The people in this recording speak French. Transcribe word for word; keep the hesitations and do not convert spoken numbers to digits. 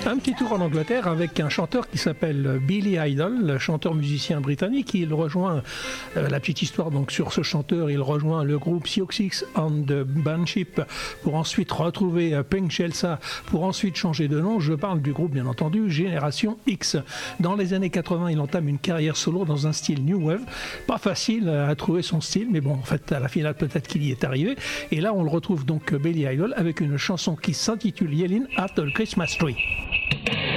Un petit tour en Angleterre avec un chanteur qui s'appelle Billy Idol, chanteur musicien britannique. Il rejoint, euh, la petite histoire donc sur ce chanteur, il rejoint le groupe Sioux Six and the Bandship pour ensuite retrouver euh, Pink Chelsea, pour ensuite changer de nom. Je parle du groupe bien entendu Génération X. Dans les années quatre-vingts, il entame une carrière solo dans un style New Wave. Pas facile à trouver son style, mais bon, en fait, à la finale, peut-être qu'il y est arrivé. Et là, on le retrouve donc Billy Idol avec une chanson qui s'intitule Yellin' at the Christmas Tree.